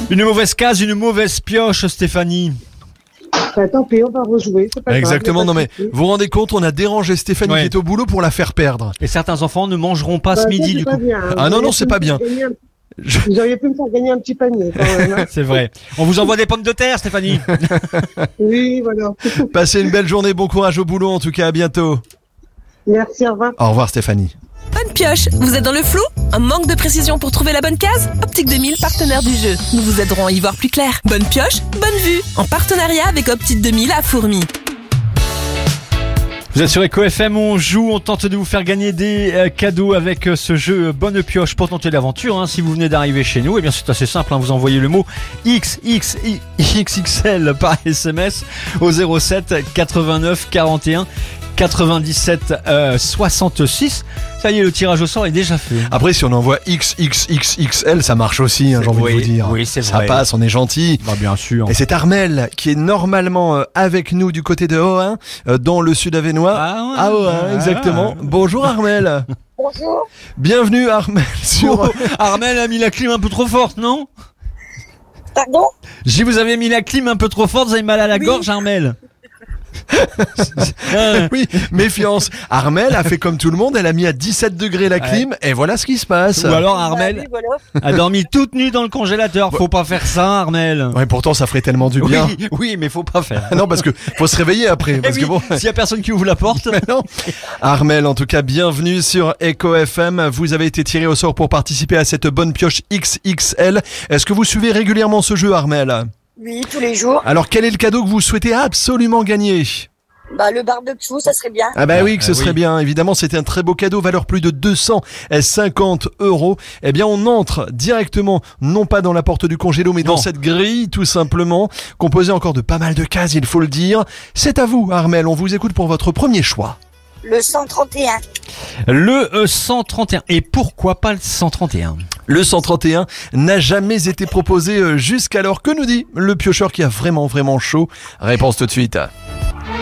Une mauvaise case, une mauvaise pioche, Stéphanie. Bah, tant pis, on va rejouer. C'est pas Exactement, grave, non mais vous vous rendez compte, on a dérangé Stéphanie Ouais. qui est au boulot pour la faire perdre. Et certains enfants ne mangeront pas Bah, ce ça, midi c'est du pas coup. bien, hein. Ah non, Vous non, auriez c'est pu pas me bien. faire gagner Vous auriez pu me faire gagner un petit panier quand même. Hein. C'est vrai. On vous envoie des pommes de terre, Stéphanie. Oui, voilà. Passez une belle journée, bon courage au boulot en tout cas, à bientôt. Merci, au revoir. Au revoir Stéphanie. Bonne pioche, vous êtes dans le flou? Un manque de précision pour trouver la bonne case? Optique 2000, partenaire du jeu. Nous vous aiderons à y voir plus clair. Bonne pioche, bonne vue. En partenariat avec Optique 2000 à Fourmi. Vous êtes sur Eco FM, on joue, on tente de vous faire gagner des cadeaux avec ce jeu Bonne Pioche pour tenter l'aventure. Hein. Si vous venez d'arriver chez nous, eh bien c'est assez simple, hein. Vous envoyez le mot XXL par SMS au 07 89 41 97 66. Ça y est, le tirage au sort est déjà fait. Après si on envoie XXXXL ça marche aussi, hein, j'ai envie de vous dire. Oui, c'est Ça vrai. passe, on est gentil. Bah, bien sûr. Et c'est Armel qui est normalement avec nous du côté de Ohain, dans le sud avesnois. Ah, À Ohain, exactement. Bonjour Armel. Bonjour. Bienvenue Armel sur... Armel a mis la clim un peu trop forte, non? Pardon? Si vous avez mis la clim un peu trop forte, vous avez mal à la gorge, Armel. Oui, méfiance. Armel a fait comme tout le monde, elle a mis à 17 degrés la clim et voilà ce qui se passe. Ou alors Armel a dormi toute nue dans le congélateur. Faut pas faire ça, Armel. Ouais, pourtant ça ferait tellement du bien. Oui, oui, mais faut pas faire. Non, parce que faut se réveiller après. Parce Eh que oui, bon. s'il y a personne qui ouvre la porte. Mais non. Armel, en tout cas, bienvenue sur Eco FM. Vous avez été tiré au sort pour participer à cette bonne pioche XXL. Est-ce que vous suivez régulièrement ce jeu, Armel? Oui, tous les jours. Alors, quel est le cadeau que vous souhaitez absolument gagner? Bah, le barbecue, ça serait bien. Ah bah oui, que ce oui. serait bien. Évidemment, c'était un très beau cadeau, valeur plus de 250 €. Eh bien, on entre directement, non pas dans la porte du congélo, mais dans Non. cette grille, tout simplement, composée encore de pas mal de cases, il faut le dire. C'est à vous, Armel. On vous écoute pour votre premier choix. Le 131. Le 131. Et pourquoi pas le 131? Le 131 n'a jamais été proposé jusqu'alors. Que nous dit le piocheur qui a vraiment chaud? Réponse tout de suite.